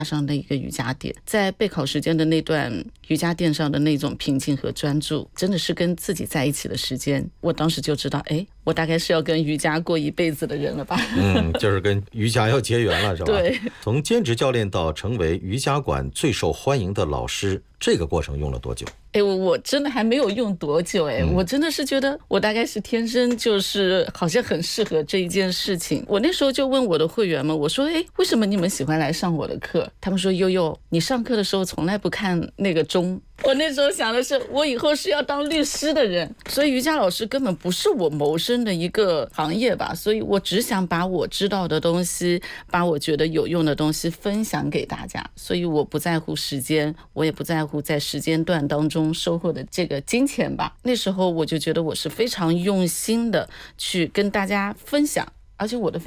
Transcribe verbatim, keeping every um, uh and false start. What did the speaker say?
上的一个瑜伽垫，在备考时间的那段瑜伽垫上的那种平静和专注，真的是跟自己在一起的时间，我当时就知道，哎，我大概是要跟瑜伽过一辈子的人了吧。 嗯，就是跟瑜伽要结缘了，是吧？ 对。 从兼职教练到成为瑜伽馆最受欢迎的老师，这个过程用了多久？ 哎，我真的还没有用多久哎、嗯，我真的是觉得我大概是天生就是好像很适合这一件事情。我那时候就问我的会员们，我说，哎，为什么你们喜欢来上我的课？他们说，悠悠，你上课的时候从来不看那个钟。我那时候想的是，我以后是要当律师的人，所以瑜伽老师根本不是我谋生的一个行业吧，所以我只想把我知道的东西，把我觉得有用的东西分享给大家，所以我不在乎时间，我也不在乎在时间段当中收获的这个金钱吧。那时候我就觉得我是非常用心的去跟大家分享，而且我的分